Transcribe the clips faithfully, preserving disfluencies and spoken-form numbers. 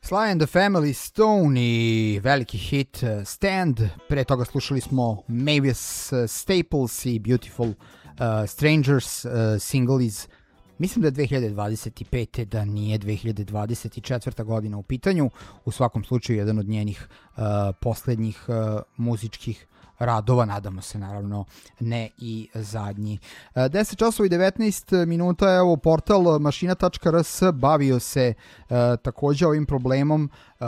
Sly and the Family Stone i veliki hit Stand. Pre toga slušali smo Mavis Staples i Beautiful uh, Strangers. Uh, single iz, mislim da je dve hiljade dvadeset pete, da nije dve hiljade dvadeset četvrta godina u pitanju. U svakom slučaju jedan od njenih uh, poslednjih uh, muzičkih radova, nadamo se naravno ne i zadnji. deset časova i devetnaest minuta, evo portal mašina tačka r s bavio se uh, takođe ovim problemom uh,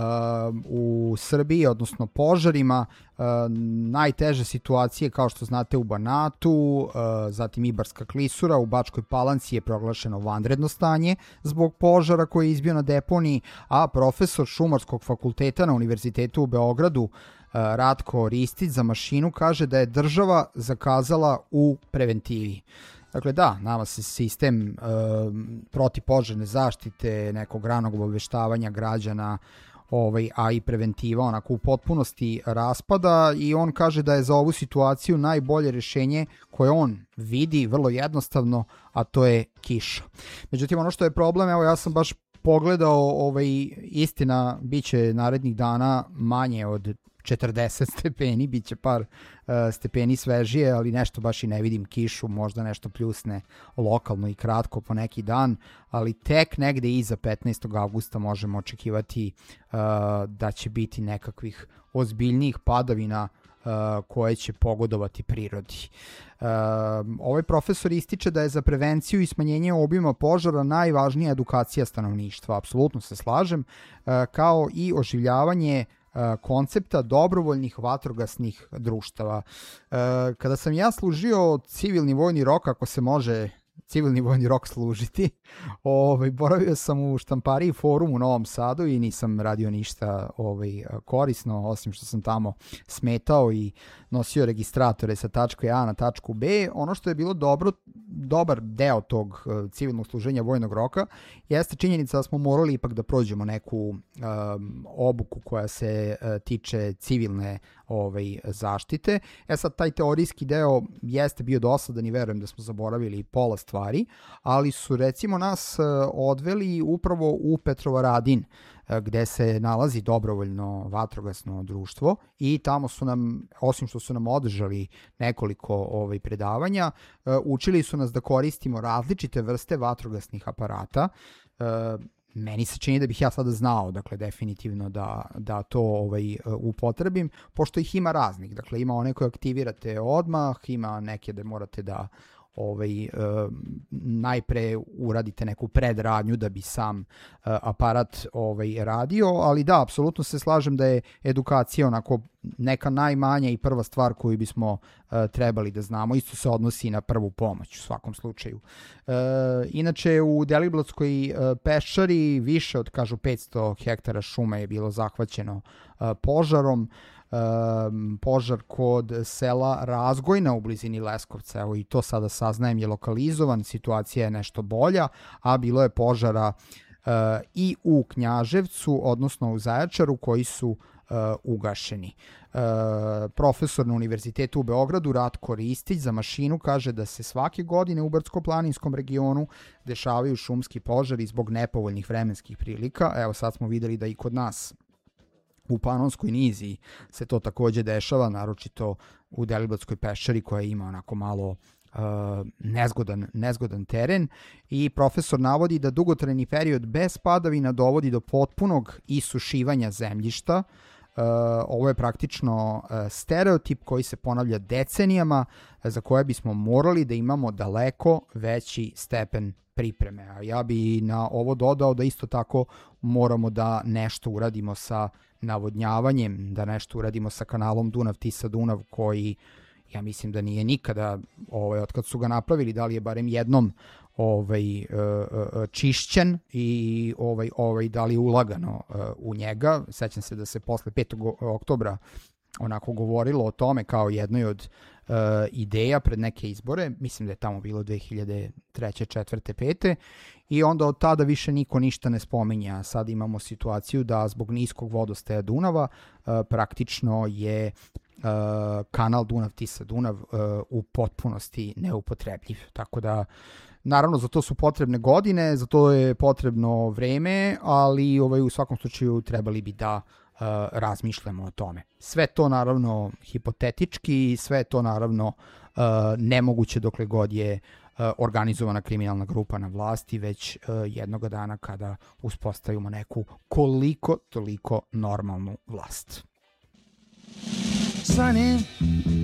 u Srbiji, odnosno požarima. Uh, najteže situacije, kao što znate, u Banatu, uh, zatim Ibarska klisura, u Bačkoj Palanci je proglašeno vanredno stanje zbog požara koji je izbio na deponiji, a profesor Šumarskog fakulteta na Univerzitetu u Beogradu Ratko Ristić za mašinu kaže da je država zakazala u preventivi. Dakle, da, nama se sistem e, protivpožarne zaštite, nekog ranog obaveštavanja građana, ovaj, a i preventiva onako u potpunosti raspada, i on kaže da je za ovu situaciju najbolje rješenje koje on vidi vrlo jednostavno, a to je kiša. Međutim, ono što je problem, evo ja sam baš pogledao, ovaj, istina, bit će narednih dana manje od četrdeset stepeni, bit će par uh, stepeni svežije, ali nešto baš i ne vidim kišu, možda nešto pljusne lokalno i kratko po neki dan, ali tek negde iza petnaestog avgusta možemo očekivati uh, da će biti nekakvih ozbiljnijih padavina uh, koje će pogodovati prirodi. Uh, ovaj profesor ističe da je za prevenciju i smanjenje obima požara najvažnija edukacija stanovništva, apsolutno se slažem, uh, kao i oživljavanje koncepta dobrovoljnih vatrogasnih društava. Kada sam ja služio civilni vojni rok, ako se može civilni vojni rok služiti, ovaj, boravio sam u štampariji Forum u Novom Sadu i nisam radio ništa ovaj, korisno, osim što sam tamo smetao i nosio registratore sa tačke A na tačku B. Ono što je bilo dobro, dobar deo tog civilnog služenja vojnog roka jeste činjenica da smo morali ipak da prođemo neku um, obuku koja se uh, tiče civilne ovaj, zaštite. E sad, taj teorijski deo jeste bio dosadan i verujem da smo zaboravili pola stvari, ali su recimo nas uh, odveli upravo u Petrovaradin, gde se nalazi dobrovoljno vatrogasno društvo, i tamo su nam, osim što su nam održali nekoliko ovaj, predavanja, učili su nas da koristimo različite vrste vatrogasnih aparata. Meni se čini da bih ja sada znao, dakle, definitivno da, da to ovaj, upotrebim, pošto ih ima raznih. Dakle, ima one koje aktivirate odmah, ima neke da morate da ovaj, e, najpre uradite neku predradnju da bi sam e, aparat ovaj, radio, ali da, apsolutno se slažem da je edukacija onako neka najmanja i prva stvar koju bismo e, trebali da znamo. Isto se odnosi na prvu pomoć u svakom slučaju. E, inače, u Deliblatskoj e, peščari više od, kažu, petsto hektara šume je bilo zahvaćeno e, požarom. Um, požar kod sela Razgojna u blizini Leskovca, evo i to sada saznajem, je lokalizovan, situacija je nešto bolja, a bilo je požara uh, i u Knjaževcu, odnosno u Zaječaru, koji su uh, ugašeni. Uh, profesor na Univerzitetu u Beogradu Ratko Ristić za mašinu kaže da se svake godine u brdsko-planinskom regionu dešavaju šumski požari zbog nepovoljnih vremenskih prilika. Evo sad smo videli da i kod nas u Panonskoj niziji se to takođe dešava, naročito u Deliblatskoj peščari koja ima onako malo uh, nezgodan, nezgodan teren, i profesor navodi da dugotrajni period bez padavina dovodi do potpunog isušivanja zemljišta. Uh, ovo je praktično uh, stereotip koji se ponavlja decenijama, uh, za koje bismo morali da imamo daleko veći stepen pripreme. A ja bi na ovo dodao da isto tako moramo da nešto uradimo sa navodnjavanjem, da nešto uradimo sa kanalom Dunav-Tisa-Dunav, koji ja mislim da nije nikada, ovaj, od kad su ga napravili, da li je barem jednom ovaj, čišćen i ovaj, ovaj, da li je ulagano u njega. Sećam se da se posle petog oktobra onako govorilo o tome kao jednoj od uh, ideja pred neke izbore, mislim da je tamo bilo dve hiljade treće, četvrte, pete, i onda od tada više niko ništa ne spominja. Sad imamo situaciju da zbog niskog vodostaja Dunava uh, praktično je uh, kanal Dunav-Tisa-Dunav uh, u potpunosti neupotrebljiv. Tako da naravno za to su potrebne godine, za to je potrebno vreme, ali ovaj, u svakom slučaju trebali bi da uh, razmišljamo o tome. Sve to naravno hipotetički, sve to naravno uh, nemoguće dokle god je uh, organizovana kriminalna grupa na vlasti, već uh, jednog dana kada uspostavimo neku koliko toliko normalnu vlast. Sunny